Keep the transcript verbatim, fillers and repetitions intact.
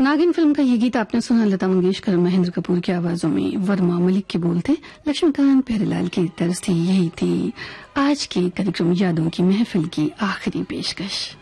नागिन फिल्म का ये गीत आपने सुना लता मंगेशकर और महेंद्र कपूर की आवाजों में। वर्मा मलिक के बोल थे, लक्ष्मीकांत प्यारेलाल की तर्ज थी। यही थी आज के कार्यक्रम यादों की महफिल की आखिरी पेशकश।